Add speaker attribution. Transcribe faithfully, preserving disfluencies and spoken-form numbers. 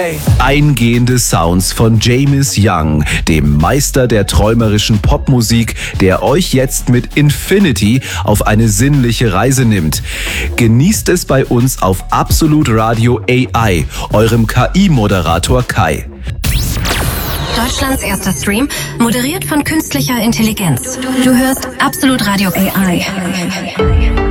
Speaker 1: Eingehende Sounds von James Young, dem Meister der träumerischen Popmusik, der euch jetzt mit Infinity auf eine sinnliche Reise nimmt. Genießt es bei uns auf Absolut Radio A I, eurem K I-Moderator Kai.
Speaker 2: Deutschlands erster Stream, moderiert von künstlicher Intelligenz. Du hörst Absolut Radio A I.